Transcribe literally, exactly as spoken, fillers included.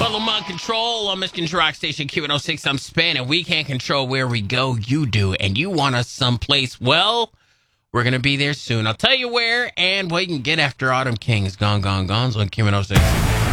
Follow my control on Michigan's Rock Station Q one oh six. I'm Span, and we can't control where we go. You do, and you want us someplace. Well, we're going to be there soon. I'll tell you where and what you can get after Autumn King is gone, gone, gone on Q one oh six.